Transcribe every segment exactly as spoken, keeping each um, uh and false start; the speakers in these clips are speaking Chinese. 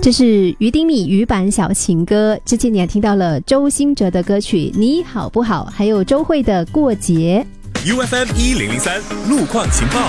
这是于丁密语版小情歌，之前你还听到了周兴哲的歌曲你好不好，还有周蕙的过节。 U F M 一零零三路况情报，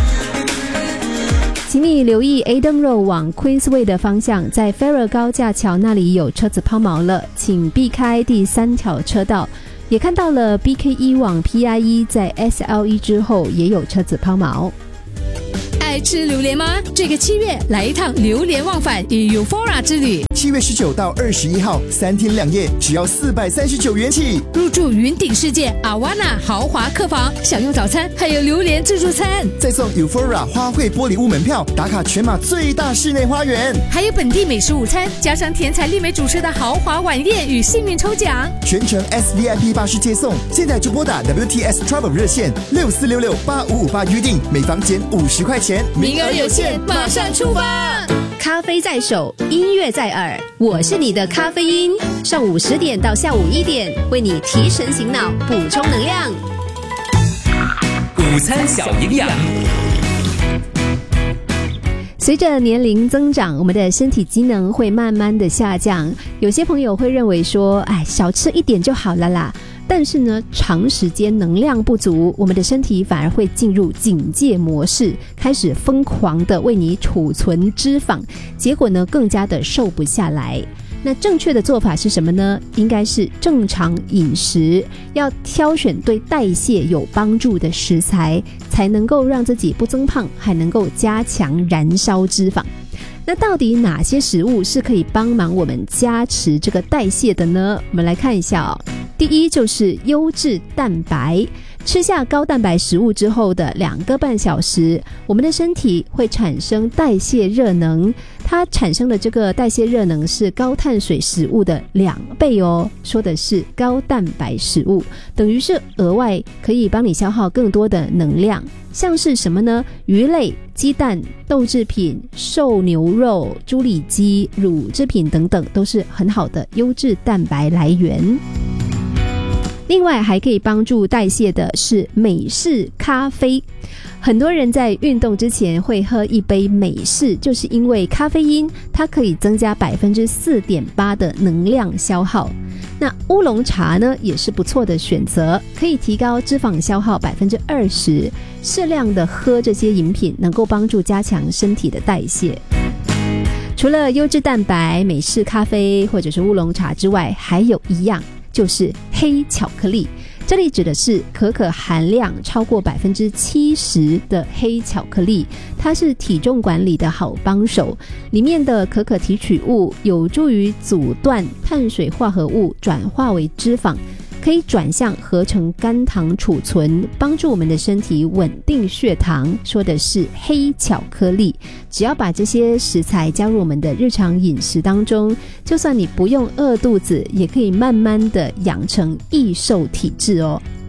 请你留意 Adam Road 往 Queensway 的方向，在 Farrer 高架桥那里有车子抛锚了，请避开第三条车道。也看到了 B K 一 往 P I E 在 S L E 之后也有车子抛锚。 爱吃榴莲吗？这个七月来一趟榴莲忘返与 Euphoria 之旅。 七月十九到二十一号，三天两夜，只要四百三十九元起。 入住云顶世界阿瓦纳豪华客房，享用早餐，还有榴莲自助餐， 再送 Euphoria 花卉玻璃屋门票，打卡全马最大室内花园， 还有本地美食午餐，加上甜彩丽美主持的豪华晚宴与幸运抽奖， 全程 S V I P 巴士接送。现在就拨打 W T S Travel 热线六四六六八五五八预定，每房减五十块钱， 名额有限，马上出发。 咖啡在手，音乐在耳，我是你的咖啡因。上午十点到下午一点，为你提神醒脑，补充能量。 午餐小营养。 随着年龄增长，我们的身体机能会慢慢的下降。有些朋友会认为说，哎，少吃一点就好了啦。但是呢，长时间能量不足，我们的身体反而会进入警戒模式，开始疯狂的为你储存脂肪，结果呢，更加的瘦不下来。那正确的做法是什么呢？应该是正常饮食，要挑选对代谢有帮助的食材，才能够让自己不增胖，还能够加强燃烧脂肪。那到底哪些食物是可以帮忙我们加持这个代谢的呢？我们来看一下哦。第一就是优质蛋白，吃下高蛋白食物之后的两个半小时，我们的身体会产生代谢热能，它产生的这个代谢热能是高碳水食物的两倍哦，说的是高蛋白食物，等于是额外可以帮你消耗更多的能量。像是什么呢？鱼类、鸡蛋、豆制品、瘦牛肉、猪里脊、乳制品等等，都是很好的优质蛋白来源。另外还可以帮助代谢的是美式咖啡，很多人在运动之前会喝一杯美式，就是因为咖啡因它可以增加 百分之四点八 的能量消耗。那乌龙茶呢也是不错的选择，可以提高脂肪消耗 百分之二十， 适量的喝这些饮品能够帮助加强身体的代谢。除了优质蛋白、美式咖啡或者是乌龙茶之外，还有一样就是黑巧克力，这里指的是可可含量超过 百分之七十 的黑巧克力，它是体重管理的好帮手。里面的可可提取物有助于阻断碳水化合物转化为脂肪，可以转向合成肝糖储存，帮助我们的身体稳定血糖，说的是黑巧克力。只要把这些食材加入我们的日常饮食当中，就算你不用饿肚子，也可以慢慢的养成易瘦体质哦。